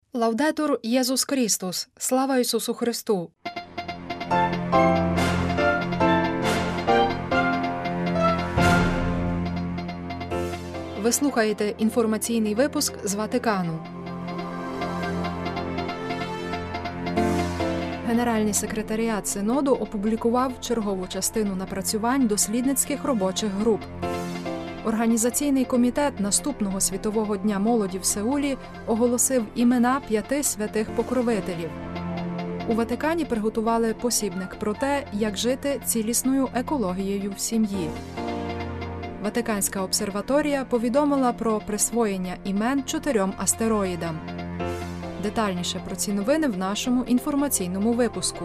Лаудетур Єсус Христос! Слава Ісусу Христу! Ви слухаєте інформаційний випуск з Ватикану. Генеральний секретаріат Синоду опублікував чергову частину напрацювань дослідницьких робочих груп. Організаційний комітет наступного Світового дня молоді в Сеулі оголосив імена 5 святих покровителів. У Ватикані приготували посібник про те, як жити цілісною екологією в сім'ї. Ватиканська обсерваторія повідомила про присвоєння імен 4 астероїдам. Детальніше про ці новини в нашому інформаційному випуску.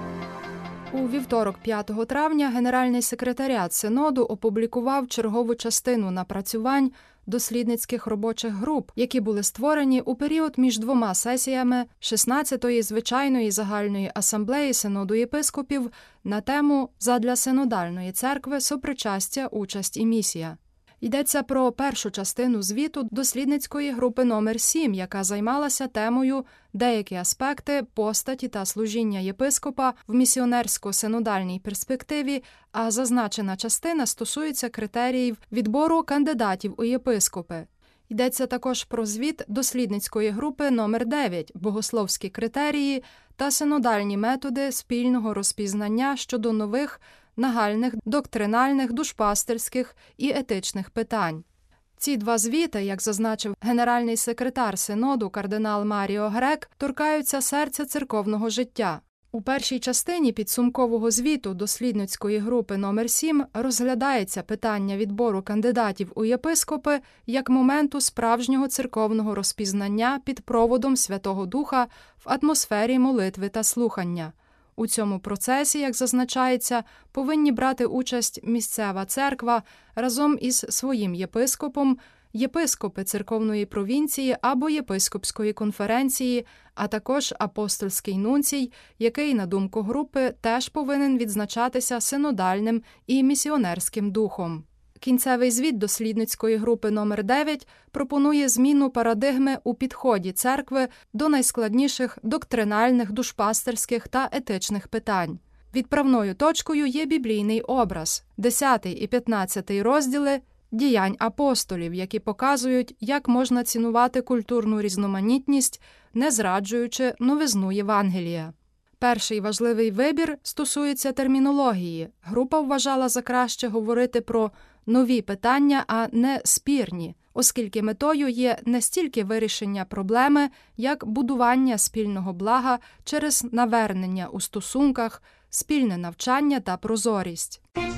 У вівторок, 5 травня, Генеральний секретаріат Синоду опублікував чергову частину напрацювань дослідницьких робочих груп, які були створені у період між двома сесіями 16-ї звичайної загальної асамблеї Синоду єпископів на тему «Задля синодальної церкви. Сопричастя, участь і місія». Йдеться про першу частину звіту дослідницької групи номер 7, яка займалася темою «Деякі аспекти постаті та служіння єпископа в місіонерсько-синодальній перспективі», а зазначена частина стосується критеріїв відбору кандидатів у єпископи. Йдеться також про звіт дослідницької групи номер 9 «Богословські критерії та синодальні методи спільного розпізнання щодо нових нагальних доктринальних, душпастерських і етичних питань». Ці два звіти, як зазначив генеральний секретар Синоду кардинал Маріо Грек, торкаються серця церковного життя. У першій частині підсумкового звіту дослідницької групи номер 7 розглядається питання відбору кандидатів у єпископи як моменту справжнього церковного розпізнання під проводом Святого Духа в атмосфері молитви та слухання. У цьому процесі, як зазначається, повинні брати участь місцева церква разом із своїм єпископом, єпископи церковної провінції або єпископської конференції, а також апостольський нунцій, який, на думку групи, теж повинен відзначатися синодальним і місіонерським духом. Кінцевий звіт дослідницької групи номер 9 пропонує зміну парадигми у підході церкви до найскладніших доктринальних, душпастерських та етичних питань. Відправною точкою є біблійний образ, 10 і 15 розділи «Діянь апостолів», які показують, як можна цінувати культурну різноманітність, не зраджуючи новизну Євангелія. Перший важливий вибір стосується термінології. Група вважала за краще говорити про нові питання, а не спірні, оскільки метою є не стільки вирішення проблеми, як будування спільного блага через навернення у стосунках, спільне навчання та прозорість.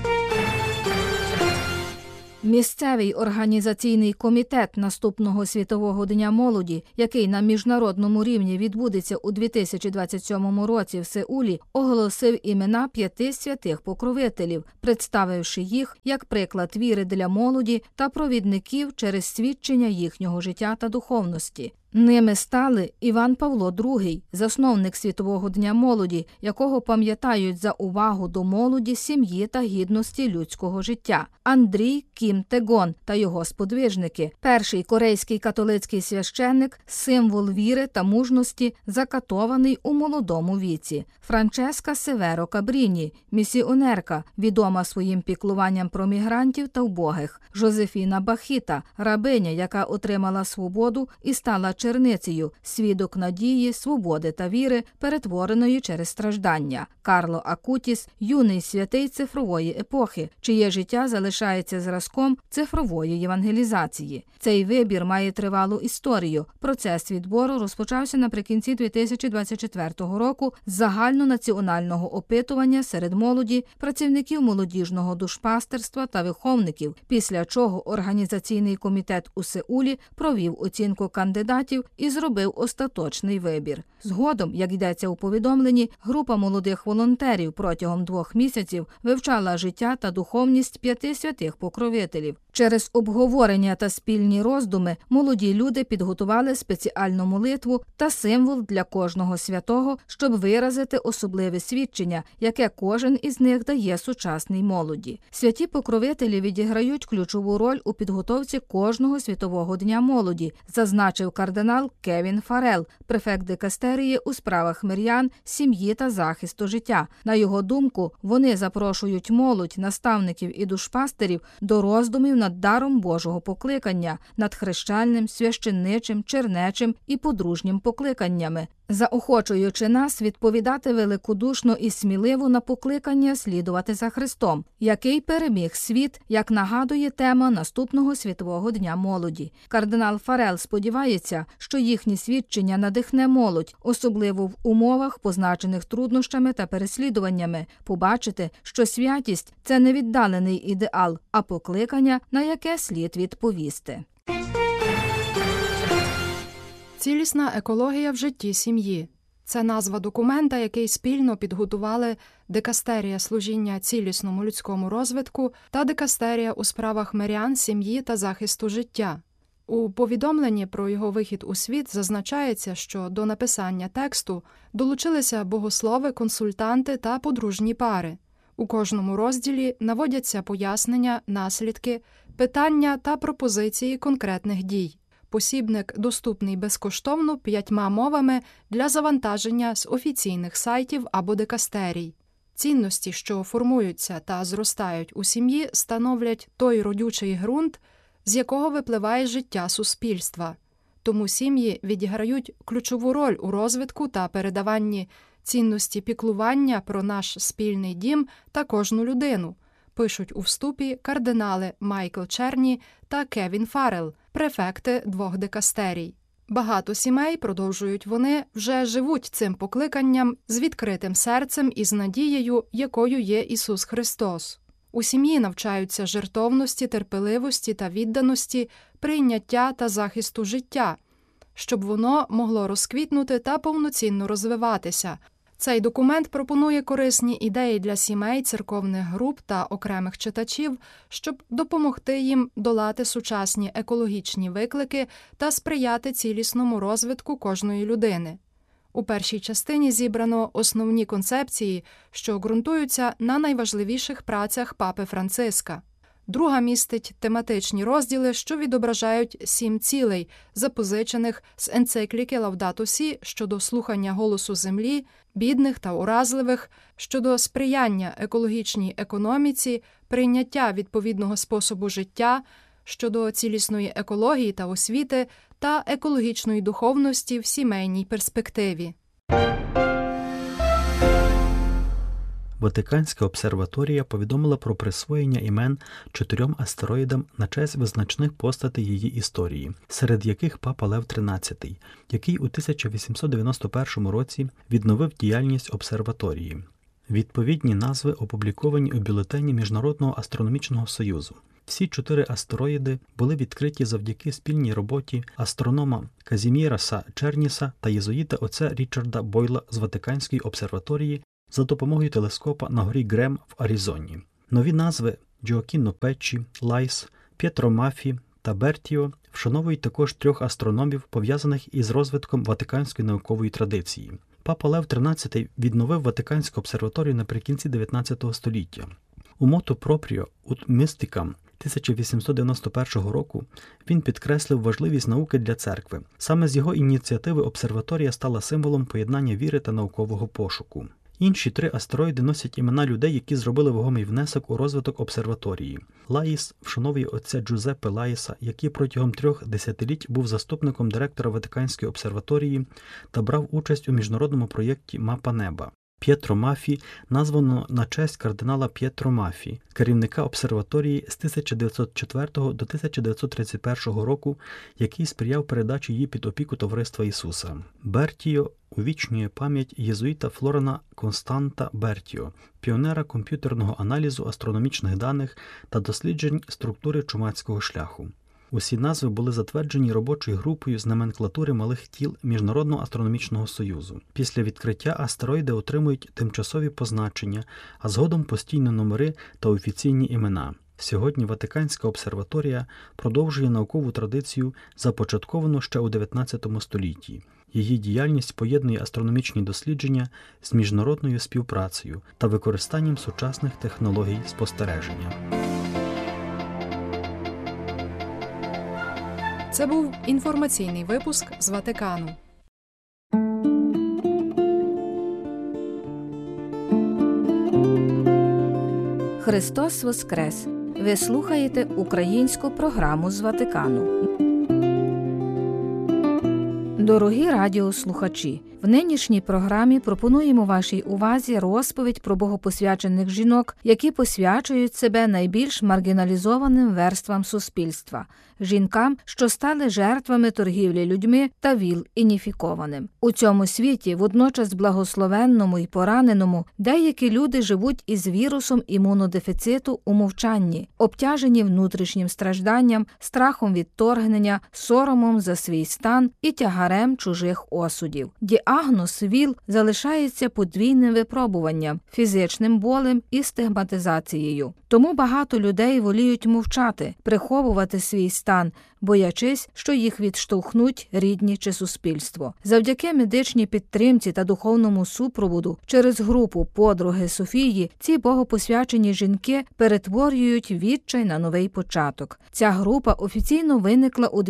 Місцевий організаційний комітет наступного Світового дня молоді, який на міжнародному рівні відбудеться у 2027 році в Сеулі, оголосив імена 5 святих покровителів, представивши їх як приклад віри для молоді та провідників через свідчення їхнього життя та духовності. Ними стали Іван Павло II, засновник Світового дня молоді, якого пам'ятають за увагу до молоді, сім'ї та гідності людського життя, Андрій Кім Тегон та його сподвижники, перший корейський католицький священник, символ віри та мужності, закатований у молодому віці, Франческа Северо Кабріні, місіонерка, відома своїм піклуванням про мігрантів та вбогих, Жозефіна Бахіта, рабиня, яка отримала свободу і стала черницею, свідок надії, свободи та віри, перетвореної через страждання. Карло Акутіс – юний святий цифрової епохи, чиє життя залишається зразком цифрової євангелізації. Цей вибір має тривалу історію. Процес відбору розпочався наприкінці 2024 року з загальнонаціонального опитування серед молоді, працівників молодіжного душпастерства та виховників, після чого організаційний комітет у Сеулі провів оцінку кандидатів і зробив остаточний вибір. Згодом, як йдеться у повідомленні, група молодих волонтерів протягом 2 місяців вивчала життя та духовність 5 святих покровителів. Через обговорення та спільні роздуми молоді люди підготували спеціальну молитву та символ для кожного святого, щоб виразити особливе свідчення, яке кожен із них дає сучасній молоді. Святі покровителі відіграють ключову роль у підготовці кожного світового дня молоді, зазначив кардинал Кевін Фаррелл, префект дикастерії у справах мирян, сім'ї та захисту життя. На його думку, вони запрошують молодь, наставників і душпастерів до роздумів над даром Божого покликання, над хрещальним, священничим, чернечим і подружнім покликаннями, заохочуючи нас відповідати великодушно і сміливо на покликання слідувати за Христом, який переміг світ, як нагадує тема наступного Світового дня молоді. Кардинал Фаррелл сподівається, що їхні свідчення надихне молодь, особливо в умовах, позначених труднощами та переслідуваннями, побачити, що святість – це не віддалений ідеал, а покликання, на яке слід відповісти. Цілісна екологія в житті сім'ї – це назва документа, який спільно підготували Дикастерія служіння цілісному людському розвитку та Дикастерія у справах мирян, сім'ї та захисту життя. У повідомленні про його вихід у світ зазначається, що до написання тексту долучилися богослови, консультанти та подружні пари. У кожному розділі наводяться пояснення, наслідки, питання та пропозиції конкретних дій. Посібник доступний безкоштовно 5 мовами для завантаження з офіційних сайтів або дикастерій. Цінності, що формуються та зростають у сім'ї, становлять той родючий ґрунт, з якого випливає життя суспільства. Тому сім'ї відіграють ключову роль у розвитку та передаванні цінності піклування про наш спільний дім та кожну людину, пишуть у вступі кардинали Майкл Черні та Кевін Фаррелл, префекти 2 дикастерій. Багато сімей, продовжують вони, вже живуть цим покликанням з відкритим серцем і з надією, якою є Ісус Христос. У сім'ї навчаються жертовності, терпеливості та відданості, прийняття та захисту життя, щоб воно могло розквітнути та повноцінно розвиватися. Цей документ пропонує корисні ідеї для сімей, церковних груп та окремих читачів, щоб допомогти їм долати сучасні екологічні виклики та сприяти цілісному розвитку кожної людини. У першій частині зібрано основні концепції, що ґрунтуються на найважливіших працях Папи Франциска. Друга містить тематичні розділи, що відображають 7 цілей, запозичених з енцикліки Лаудато Сі щодо слухання голосу землі, бідних та уразливих, щодо сприяння екологічній економіці, прийняття відповідного способу життя, щодо цілісної екології та освіти та екологічної духовності в сімейній перспективі. Ватиканська обсерваторія повідомила про присвоєння імен 4 астероїдам на честь визначних постатей її історії, серед яких Папа Лев XIII, який у 1891 році відновив діяльність обсерваторії. Відповідні назви опубліковані у бюлетені Міжнародного астрономічного союзу. Всі 4 астероїди були відкриті завдяки спільній роботі астронома Казіміраса Черніса та єзуїта отця Річарда Бойла з Ватиканської обсерваторії за допомогою телескопа на горі Грем в Аризоні. Нові назви Джоакіно Печчі, Лайс, П'єтро Мафі та Бертіо вшановують також 3 астрономів, пов'язаних із розвитком ватиканської наукової традиції. Папа Лев XIII відновив Ватиканську обсерваторію наприкінці 19 століття. У мото пропріо ut mysticam 1891 року він підкреслив важливість науки для церкви. Саме з його ініціативи обсерваторія стала символом поєднання віри та наукового пошуку. Інші 3 астероїди носять імена людей, які зробили вагомий внесок у розвиток обсерваторії. Лаїс вшановує отця Джузеппе Лаїса, який протягом 3 десятиліть був заступником директора Ватиканської обсерваторії та брав участь у міжнародному проєкті «Мапа неба». П'єтро Мафі названо на честь кардинала П'єтро Мафі, керівника обсерваторії з 1904 до 1931 року, який сприяв передачі її під опіку Товариства Ісуса. Бертіо увічнює пам'ять єзуїта Флорана Константа Бертіо, піонера комп'ютерного аналізу астрономічних даних та досліджень структури чумацького шляху. Усі назви були затверджені робочою групою з номенклатури малих тіл Міжнародного астрономічного союзу. Після відкриття астероїди отримують тимчасові позначення, а згодом постійні номери та офіційні імена. Сьогодні Ватиканська обсерваторія продовжує наукову традицію, започатковану ще у 19 столітті. Її діяльність поєднує астрономічні дослідження з міжнародною співпрацею та використанням сучасних технологій спостереження. Це був інформаційний випуск з Ватикану. Христос Воскрес! Ви слухаєте українську програму з Ватикану. Дорогі радіослухачі, в нинішній програмі пропонуємо вашій увазі розповідь про богопосвячених жінок, які посвячують себе найбільш маргіналізованим верствам суспільства – жінкам, що стали жертвами торгівлі людьми та ВІЛ-ініфікованим. У цьому світі, водночас благословенному і пораненому, деякі люди живуть із вірусом імунодефіциту у мовчанні, обтяжені внутрішнім стражданням, страхом відторгнення, соромом за свій стан і тягарем чужих осудів. Діагноз ВІЛ залишається подвійним випробуванням, фізичним болем і стигматизацією. Тому багато людей воліють мовчати, приховувати свій стан, боячись, що їх відштовхнуть рідні чи суспільство. Завдяки медичній підтримці та духовному супроводу через групу «Подруги Софії» ці богопосвячені жінки перетворюють відчай на новий початок. Ця група офіційно виникла у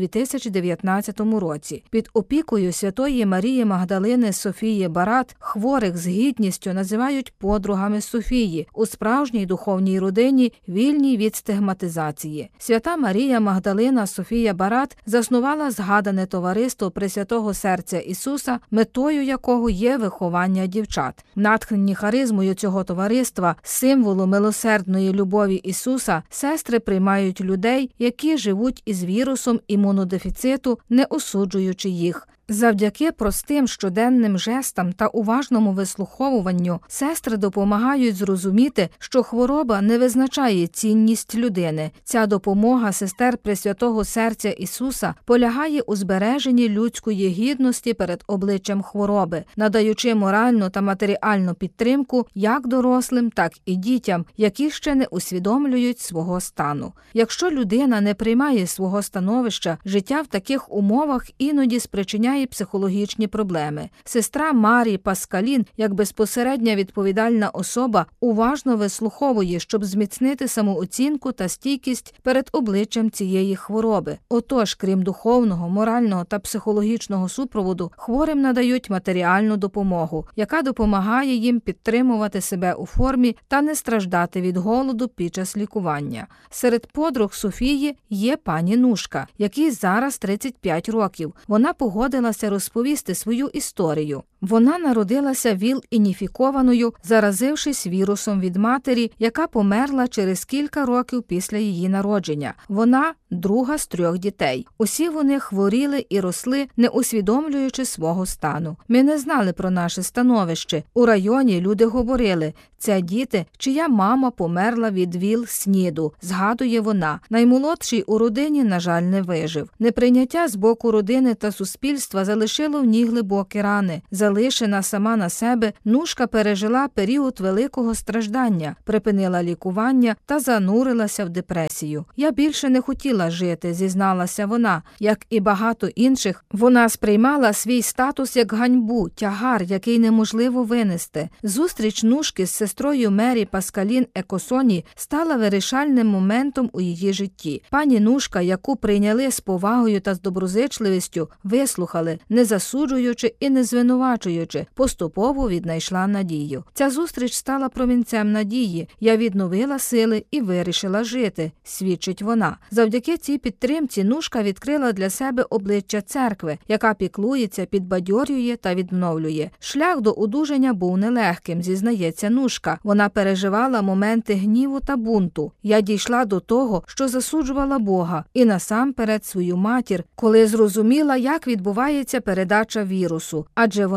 2019 році. Під опікою Святої Марії Магдалини Софії Барат хворих з гідністю називають подругами Софії, у справжній духовній родині, вільній від стигматизації. Свята Марія Магдалина Софія Барат заснувала згадане товариство Пресвятого Серця Ісуса, метою якого є виховання дівчат. Натхнені харизмою цього товариства, символу милосердної любові Ісуса, сестри приймають людей, які живуть із вірусом імунодефіциту, не осуджуючи їх. Завдяки простим щоденним жестам та уважному вислуховуванню сестри допомагають зрозуміти, що хвороба не визначає цінність людини. Ця допомога сестер Пресвятого Серця Ісуса полягає у збереженні людської гідності перед обличчям хвороби, надаючи моральну та матеріальну підтримку як дорослим, так і дітям, які ще не усвідомлюють свого стану. Якщо людина не приймає свого становища, життя в таких умовах іноді спричиняє психологічні проблеми. Сестра Марі Паскалін, як безпосередня відповідальна особа, уважно вислуховує, щоб зміцнити самооцінку та стійкість перед обличчям цієї хвороби. Отож, крім духовного, морального та психологічного супроводу, хворим надають матеріальну допомогу, яка допомагає їм підтримувати себе у формі та не страждати від голоду під час лікування. Серед подруг Софії є пані Нушка, якій зараз 35 років. Вона погодилася розповісти свою історію. Вона народилася ВІЛ-ініфікованою, заразившись вірусом від матері, яка померла через кілька років після її народження. Вона – друга з 3 дітей. Усі вони хворіли і росли, не усвідомлюючи свого стану. Ми не знали про наше становище. У районі люди говорили – це діти, чия мама померла від ВІЛ-СНІДу, згадує вона. Наймолодший у родині, на жаль, не вижив. Неприйняття з боку родини та суспільства залишило в ній глибокі рани. Залишена сама на себе, Нушка пережила період великого страждання, припинила лікування та занурилася в депресію. «Я більше не хотіла жити», – зізналася вона. Як і багато інших, вона сприймала свій статус як ганьбу, тягар, який неможливо винести. Зустріч Нушки з сестрою Мері Паскалін Екосоні стала вирішальним моментом у її житті. Пані Нушка, яку прийняли з повагою та з доброзичливістю, вислухали, не засуджуючи і не звинувачуючи, поступово віднайшла надію. Ця зустріч стала промінцем надії. «Я відновила сили і вирішила жити», – свідчить вона. Завдяки цій підтримці Нушка відкрила для себе обличчя церкви, яка піклується, підбадьорює та відновлює. Шлях до одужання був нелегким, зізнається Нушка. Вона переживала моменти гніву та бунту. «Я дійшла до того, що засуджувала Бога і насамперед свою матір, коли зрозуміла, як відбувається передача вірусу, адже вона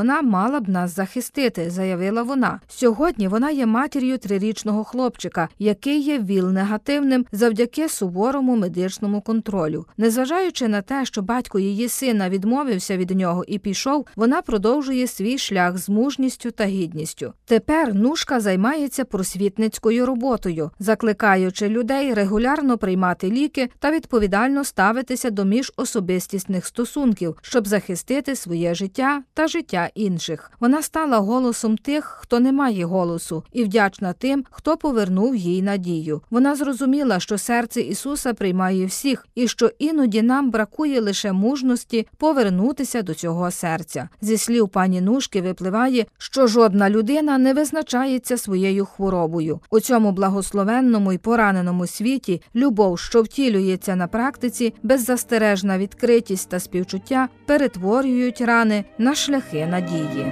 вона мала б нас захистити, заявила вона. Сьогодні вона є матір'ю 3-річного хлопчика, який є ВІЛ-негативним завдяки суворому медичному контролю. Незважаючи на те, що батько її сина відмовився від нього і пішов, вона продовжує свій шлях з мужністю та гідністю. Тепер Нушка займається просвітницькою роботою, закликаючи людей регулярно приймати ліки та відповідально ставитися до міжособистісних стосунків, щоб захистити своє життя та життя інших. Вона стала голосом тих, хто не має голосу, і вдячна тим, хто повернув їй надію. Вона зрозуміла, що серце Ісуса приймає всіх, і що іноді нам бракує лише мужності повернутися до цього серця. Зі слів пані Нушки випливає, що жодна людина не визначається своєю хворобою. У цьому благословенному і пораненому світі любов, що втілюється на практиці, беззастережна відкритість та співчуття перетворюють рани на шляхи надії.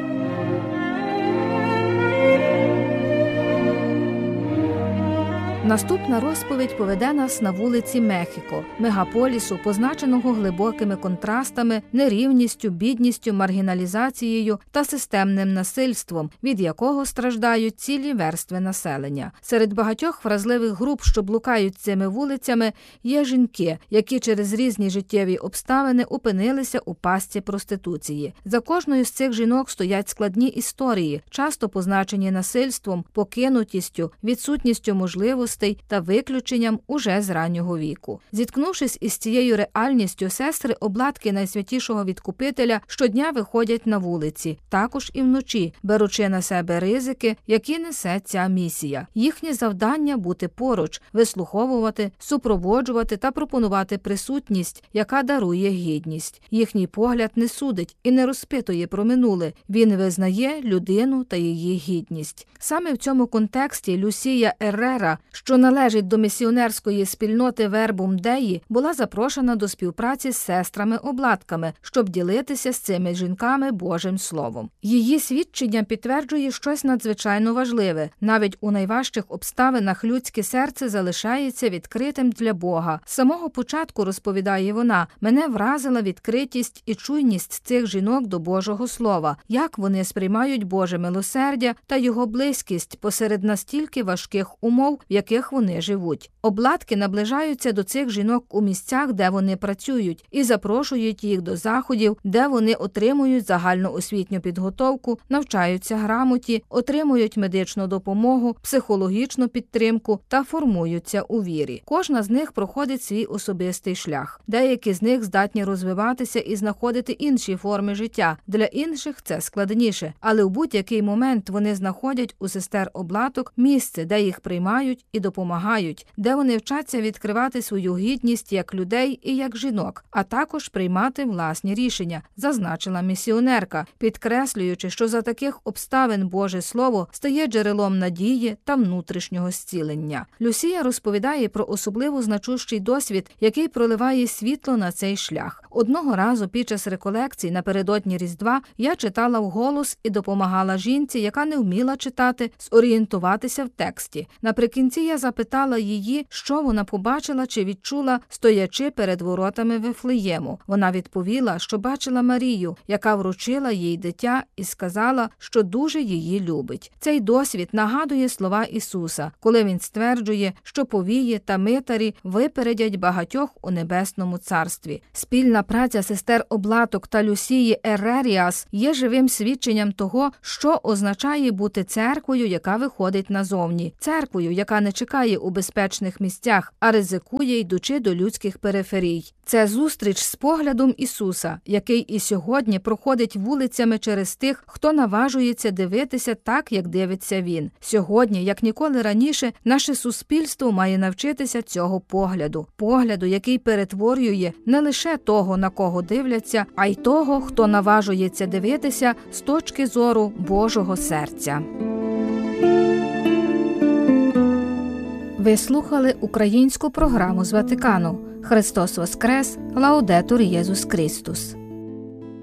Наступна розповідь поведе нас на вулиці Мехіко, мегаполісу, позначеного глибокими контрастами, нерівністю, бідністю, маргіналізацією та системним насильством, від якого страждають цілі верстви населення. Серед багатьох вразливих груп, що блукають цими вулицями, є жінки, які через різні життєві обставини опинилися у пастці проституції. За кожною з цих жінок стоять складні історії, часто позначені насильством, покинутістю, відсутністю можливостей та виключенням уже з раннього віку. Зіткнувшись із цією реальністю, сестри обладки Найсвятішого Відкупителя щодня виходять на вулиці, також і вночі, беручи на себе ризики, які несе ця місія. Їхнє завдання – бути поруч, вислуховувати, супроводжувати та пропонувати присутність, яка дарує гідність. Їхній погляд не судить і не розпитує про минуле. Він визнає людину та її гідність. Саме в цьому контексті Люсія Еррера, що належить до місіонерської спільноти Вербум Деї, була запрошена до співпраці з сестрами-обладками, щоб ділитися з цими жінками Божим Словом. Її свідчення підтверджує щось надзвичайно важливе. Навіть у найважчих обставинах людське серце залишається відкритим для Бога. З самого початку, розповідає вона, мене вразила відкритість і чуйність цих жінок до Божого Слова, як вони сприймають Боже милосердя та його близькість посеред настільки важких умов, в яких вони живуть. Обладки наближаються до цих жінок у місцях, де вони працюють, і запрошують їх до заходів, де вони отримують загальноосвітню підготовку, навчаються грамоті, отримують медичну допомогу, психологічну підтримку та формуються у вірі. Кожна з них проходить свій особистий шлях. Деякі з них здатні розвиватися і знаходити інші форми життя. Для інших це складніше, але в будь-який момент вони знаходять у сестер обладок місце, де їх приймають і допомагають, де вони вчаться відкривати свою гідність як людей і як жінок, а також приймати власні рішення, зазначила місіонерка, підкреслюючи, що за таких обставин Боже Слово стає джерелом надії та внутрішнього зцілення. Люсія розповідає про особливо значущий досвід, який проливає світло на цей шлях. Одного разу під час реколекцій напередодні Різдва я читала вголос і допомагала жінці, яка не вміла читати, зорієнтуватися в тексті. Наприкінці я запитала її, що вона побачила чи відчула, стоячи перед воротами Вифлеєму. Вона відповіла, що бачила Марію, яка вручила їй дитя і сказала, що дуже її любить. Цей досвід нагадує слова Ісуса, коли Він стверджує, що повії та митарі випередять багатьох у Небесному Царстві. Спільна праця сестер Облаток та Люсії Ерреріас є живим свідченням того, що означає бути церквою, яка виходить назовні. Церквою, яка не чекає у безпечних місцях, а ризикує, йдучи до людських периферій. Це зустріч з поглядом Ісуса, який і сьогодні проходить вулицями через тих, хто наважується дивитися так, як дивиться Він. Сьогодні, як ніколи раніше, наше суспільство має навчитися цього погляду, який перетворює не лише того, на кого дивляться, а й того, хто наважується дивитися з точки зору Божого серця. Ви слухали українську програму з Ватикану. Христос Воскрес! Лаудетур Єсус Христос!